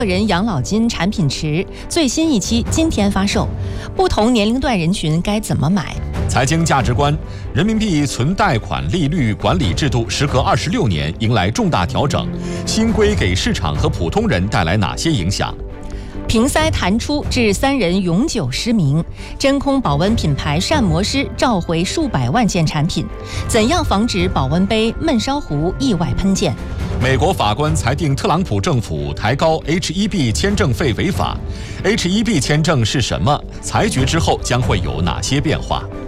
个人养老金产品池最新一期今天发售，不同年龄段人群该怎么买？ 财经价值观：人民币存贷款利率管理制度时隔26年迎来重大调整，新规给市场和普通人带来哪些影响？ 瓶塞弹出致3人永久失明，真空保温品牌膳魔师召回数百万件产品，怎样防止保温杯、焖烧壶意外喷溅？ 美国法官裁定特朗普政府抬高 H-1B 签证费违法。H-1B 签证是什么？裁决之后将会有哪些变化？